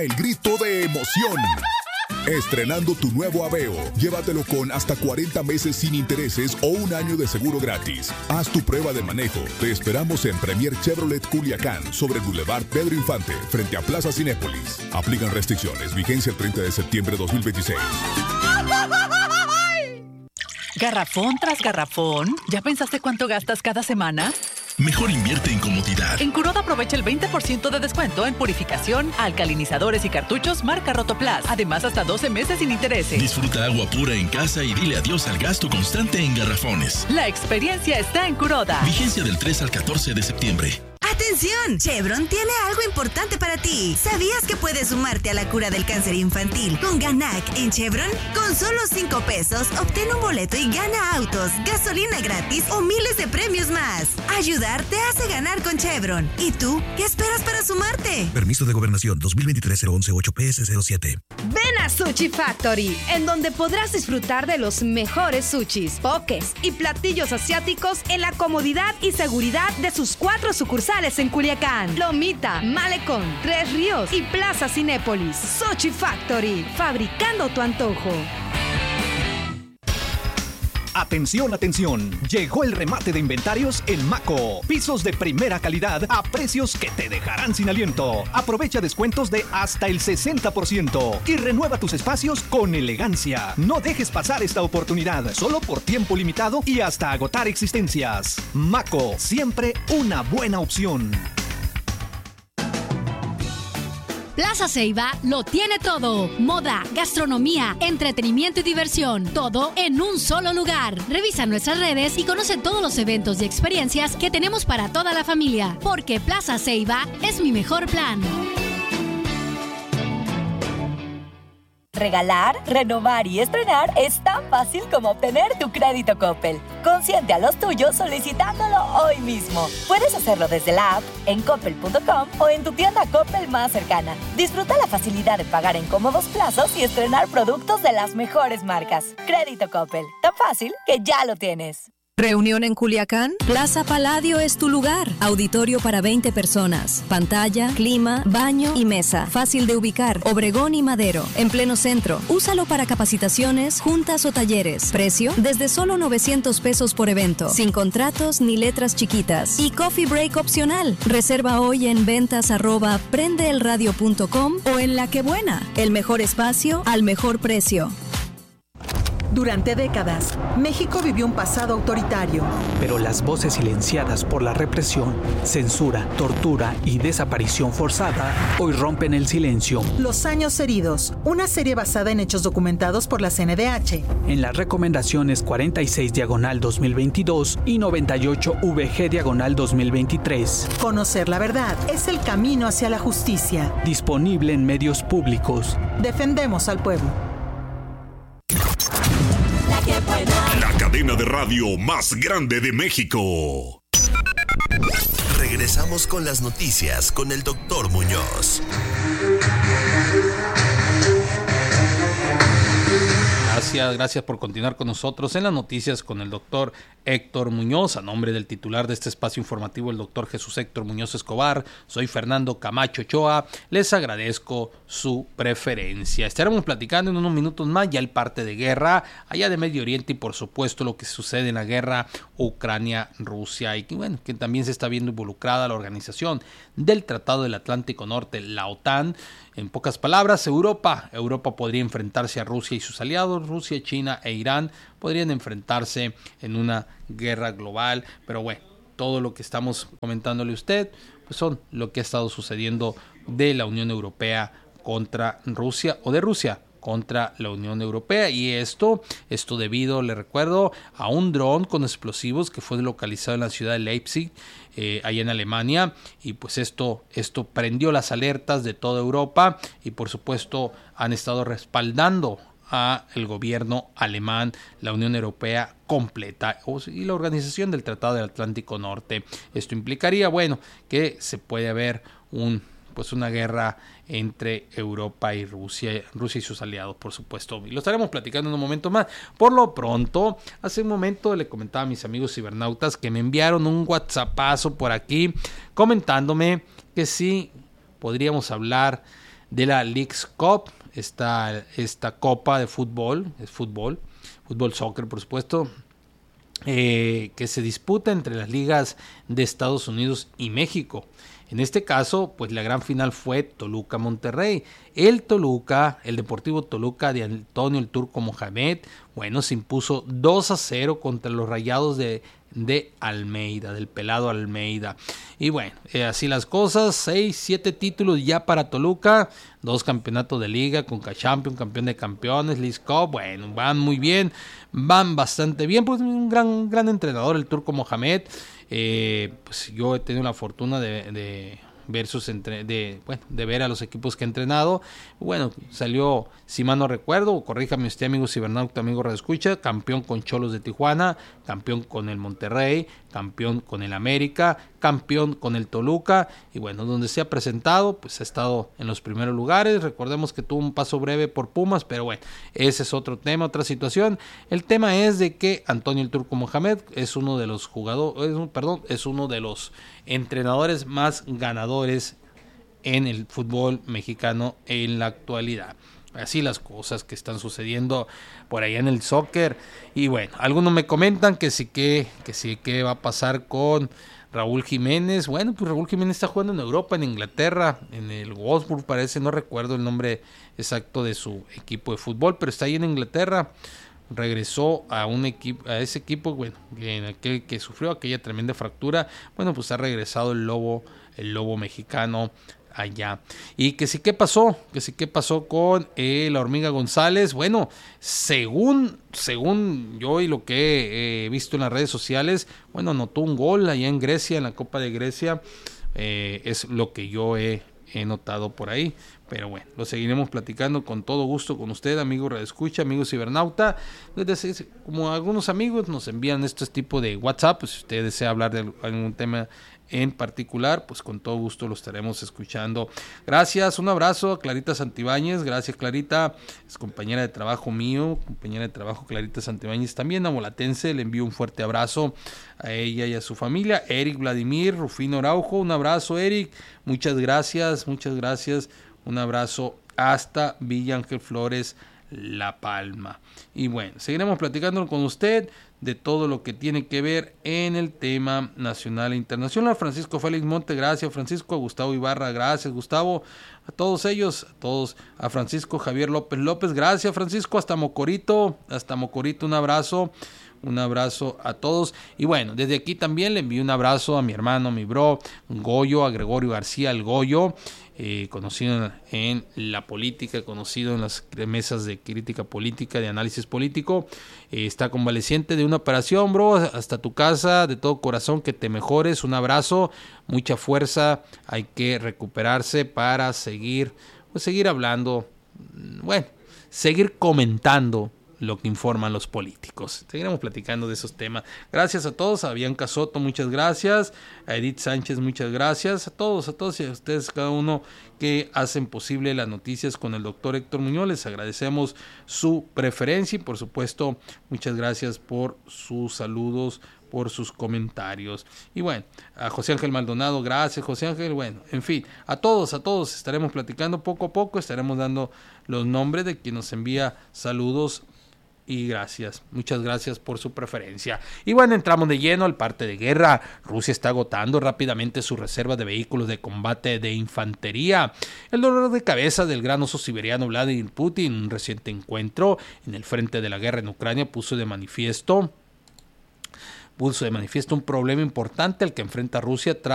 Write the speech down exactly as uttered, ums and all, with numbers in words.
El grito de emoción. Estrenando tu nuevo Aveo. Llévatelo con hasta cuarenta meses sin intereses o un año de seguro gratis. Haz tu prueba de manejo. Te esperamos en Premier Chevrolet Culiacán, sobre Boulevard Pedro Infante, frente a Plaza Cinépolis. Aplican restricciones. Vigencia el treinta de septiembre de dos mil veintiséis. Garrafón tras garrafón. ¿Ya pensaste cuánto gastas cada semana? Mejor invierte en comodidad. En Kuroda aprovecha el veinte por ciento de descuento en purificación, alcalinizadores y cartuchos marca Rotoplas. Además, hasta doce meses sin intereses. Disfruta agua pura en casa y dile adiós al gasto constante en garrafones. La experiencia está en Kuroda. Vigencia del tres al catorce de septiembre. ¡Atención! Chevron tiene algo importante para ti. ¿Sabías que puedes sumarte a la cura del cáncer infantil con Ganac en Chevron? Con solo cinco pesos, obtén un boleto y gana autos, gasolina gratis o miles de premios más. Ayudar te hace ganar con Chevron. ¿Y tú? ¿Qué esperas para sumarte? Permiso de Gobernación dos mil veintitrés cero once ocho P S cero siete. Ven a Sushi Factory, en donde podrás disfrutar de los mejores sushis, pokés y platillos asiáticos en la comodidad y seguridad de sus cuatro sucursales en Culiacán, Lomita, Malecón, Tres Ríos y Plaza Cinépolis. Sushi Factory, fabricando tu antojo. Atención, atención, llegó el remate de inventarios en Maco. Pisos de primera calidad a precios que te dejarán sin aliento. Aprovecha descuentos de hasta el sesenta por ciento y renueva tus espacios con elegancia. No dejes pasar esta oportunidad, solo por tiempo limitado y hasta agotar existencias. Maco, siempre una buena opción. Plaza Ceiba lo tiene todo. Moda, gastronomía, entretenimiento y diversión. Todo en un solo lugar. Revisa nuestras redes y conoce todos los eventos y experiencias que tenemos para toda la familia. Porque Plaza Ceiba es mi mejor plan. Regalar, renovar y estrenar es tan fácil como obtener tu crédito Coppel. Consiente a los tuyos solicitándolo hoy mismo. Puedes hacerlo desde la app, en coppel punto com o en tu tienda Coppel más cercana. Disfruta la facilidad de pagar en cómodos plazos y estrenar productos de las mejores marcas. Crédito Coppel, tan fácil que ya lo tienes. ¿Reunión en Culiacán? Plaza Palladio es tu lugar. Auditorio para veinte personas. Pantalla, clima, baño y mesa. Fácil de ubicar. Obregón y Madero. En pleno centro. Úsalo para capacitaciones, juntas o talleres. Precio desde solo novecientos pesos por evento. Sin contratos ni letras chiquitas. Y coffee break opcional. Reserva hoy en ventas arroba prendeelradio punto com o en La Que Buena. El mejor espacio al mejor precio. Durante décadas, México vivió un pasado autoritario. Pero las voces silenciadas por la represión, censura, tortura y desaparición forzada hoy rompen el silencio. Los años heridos, una serie basada en hechos documentados por la C N D H. En las recomendaciones cuarenta y seis diagonal dos mil veintidós y noventa y ocho V G diagonal dos mil veintitrés. Conocer la verdad es el camino hacia la justicia. Disponible en medios públicos. Defendemos al pueblo. La cadena de radio más grande de México. Regresamos con las noticias con el doctor Muñoz. Gracias, gracias por continuar con nosotros en las noticias con el doctor Héctor Muñoz. A nombre del titular de este espacio informativo, el doctor Jesús Héctor Muñoz Escobar, soy Fernando Camacho Ochoa. Les agradezco su preferencia. Estaremos platicando en unos minutos más ya el parte de guerra allá de Medio Oriente y por supuesto lo que sucede en la guerra Ucrania-Rusia y que, bueno, que también se está viendo involucrada la organización del Tratado del Atlántico Norte, la OTAN. En pocas palabras, Europa, Europa podría enfrentarse a Rusia y sus aliados, Rusia, China e Irán podrían enfrentarse en una guerra global, pero bueno, todo lo que estamos comentándole a usted, pues son lo que ha estado sucediendo de la Unión Europea contra Rusia o de Rusia contra la Unión Europea y esto, esto debido, le recuerdo, a un dron con explosivos que fue localizado en la ciudad de Leipzig, eh, allá en Alemania, y pues esto, esto prendió las alertas de toda Europa y por supuesto han estado respaldando a el gobierno alemán, la Unión Europea completa y la organización del Tratado del Atlántico Norte. Esto implicaría, bueno, que se puede haber un pues una guerra entre Europa y Rusia, Rusia y sus aliados, por supuesto. Y lo estaremos platicando en un momento más. Por lo pronto, hace un momento le comentaba a mis amigos cibernautas que me enviaron un WhatsAppazo por aquí comentándome que sí podríamos hablar de la Leagues Cup, esta, esta copa de fútbol, es fútbol, fútbol soccer por supuesto, eh, que se disputa entre las ligas de Estados Unidos y México. En este caso, pues la gran final fue Toluca-Monterrey. El Toluca, el Deportivo Toluca de Antonio el Turco Mohamed, bueno, se impuso dos a cero contra los Rayados de, de Almeida, del pelado Almeida. Y bueno, eh, así las cosas, seis, siete títulos ya para Toluca, dos campeonatos de liga, Conca Champions, campeón de campeones, Leagues Cup, bueno, van muy bien, van bastante bien, pues un gran, gran entrenador el Turco Mohamed. Eh, pues yo he tenido la fortuna de, de ver sus entre, de, bueno, de ver a los equipos que he entrenado. Bueno, salió, si mal no recuerdo, corríjame usted, amigo cibernauta, amigo radioescucha, campeón con Cholos de Tijuana, campeón con el Monterrey, campeón con el América, campeón con el Toluca, y bueno, donde se ha presentado, pues ha estado en los primeros lugares. Recordemos que tuvo un paso breve por Pumas, pero bueno, ese es otro tema, otra situación. El tema es de que Antonio el Turco Mohamed es uno de los jugadores, perdón, es uno de los entrenadores más ganadores en el fútbol mexicano en la actualidad. Así las cosas que están sucediendo por allá en el soccer. Y bueno, algunos me comentan que sí que, que sí que va a pasar con Raúl Jiménez. Bueno, pues Raúl Jiménez está jugando en Europa, en Inglaterra, en el Wolfsburg parece, no recuerdo el nombre exacto de su equipo de fútbol, pero está ahí en Inglaterra. Regresó a un equipo, a ese equipo, bueno, en aquel que sufrió aquella tremenda fractura. Bueno, pues ha regresado el lobo, el lobo mexicano allá. Y que sí, ¿qué pasó? Que sí, ¿qué pasó con eh, la Hormiga González? Bueno, según según yo y lo que he eh, visto en las redes sociales, bueno, anotó un gol allá en Grecia, en la Copa de Grecia. Eh, es lo que yo he, he notado por ahí. Pero bueno, lo seguiremos platicando con todo gusto con usted, amigo radioescucha, amigo cibernauta. Como algunos amigos nos envían este tipo de WhatsApp, pues si usted desea hablar de algún tema en particular, pues con todo gusto lo estaremos escuchando. Gracias, un abrazo a Clarita Santibáñez, gracias Clarita, es compañera de trabajo mío, compañera de trabajo Clarita Santibáñez, también amolatense, le envío un fuerte abrazo a ella y a su familia. Eric Vladimir, Rufino Araujo, un abrazo Eric, muchas gracias, muchas gracias, un abrazo hasta Villa Ángel Flores, La Palma. Y bueno, seguiremos platicando con usted de todo lo que tiene que ver en el tema nacional e internacional. Francisco Félix Monte, gracias Francisco. A Gustavo Ibarra, gracias Gustavo. A todos ellos, a todos, a Francisco Javier López López, gracias Francisco. Hasta Mocorito, hasta Mocorito, un abrazo. Un abrazo a todos. Y bueno, desde aquí también le envío un abrazo a mi hermano, mi bro, Goyo, a Gregorio García, el Goyo, eh, conocido en la política, conocido en las mesas de crítica política, de análisis político. Eh, está convaleciente de una operación, bro. Hasta tu casa, de todo corazón, que te mejores. Un abrazo, mucha fuerza. Hay que recuperarse para seguir, pues seguir hablando, bueno, seguir comentando lo que informan los políticos. Seguiremos platicando de esos temas. Gracias a todos, a Bianca Soto, muchas gracias, a Edith Sánchez, muchas gracias, a todos, a todos y a ustedes, cada uno que hacen posible las noticias con el doctor Héctor Muñoz. Les agradecemos su preferencia y por supuesto, muchas gracias por sus saludos, por sus comentarios. Y bueno, a José Ángel Maldonado, gracias José Ángel. Bueno, en fin, a todos, a todos estaremos platicando poco a poco, estaremos dando los nombres de quien nos envía saludos. Y gracias, muchas gracias por su preferencia. Y bueno, entramos de lleno al parte de guerra. Rusia está agotando rápidamente sus reservas de vehículos de combate de infantería. El dolor de cabeza del gran oso siberiano Vladimir Putin, un reciente encuentro en el frente de la guerra en Ucrania, puso de manifiesto puso de manifiesto un problema importante al que enfrenta Rusia tra-